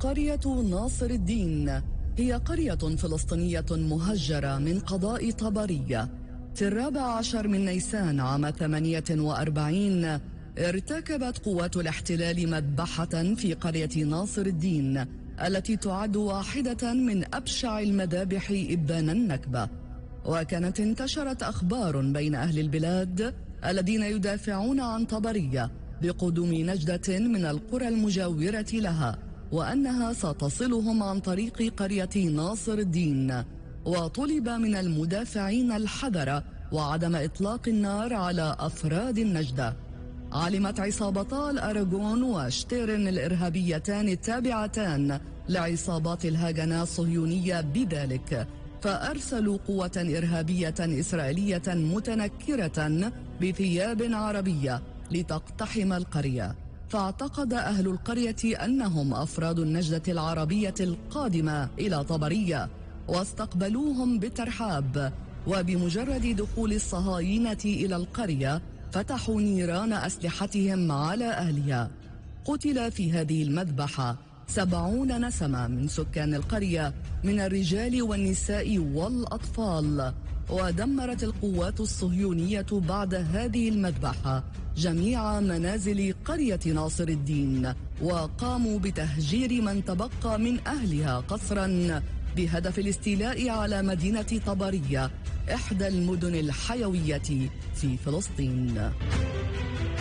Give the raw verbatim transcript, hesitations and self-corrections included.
قرية ناصر الدين هي قرية فلسطينية مهجرة من قضاء طبرية. في الرابع عشر من نيسان عام ثمانية وأربعين ارتكبت قوات الاحتلال مذبحة في قرية ناصر الدين التي تعد واحدة من أبشع المذابح إبان النكبة. وكانت انتشرت أخبار بين أهل البلاد الذين يدافعون عن طبرية بقدوم نجدة من القرى المجاورة لها، وأنها ستصلهم عن طريق قرية ناصر الدين. وطلب من المدافعين الحذر وعدم إطلاق النار على أفراد النجدة. علمت عصابتا الأراغون وشتيرن الإرهابيتان التابعتان لعصابات الهاغنة الصهيونية بذلك، فأرسلوا قوة إرهابية إسرائيلية متنكرة بثياب عربية لتقتحم القرية. فاعتقد أهل القرية أنهم أفراد النجدة العربية القادمة إلى طبرية، واستقبلوهم بالترحاب. وبمجرد دخول الصهاينة إلى القرية فتحوا نيران أسلحتهم على أهلها. قتل في هذه المذبحة سبعون نسمة من سكان القرية من الرجال والنساء والأطفال. ودمرت القوات الصهيونية بعد هذه المذبحة جميع منازل قرية ناصر الدين، وقاموا بتهجير من تبقى من أهلها قسرا بهدف الاستيلاء على مدينة طبرية، إحدى المدن الحيوية في فلسطين.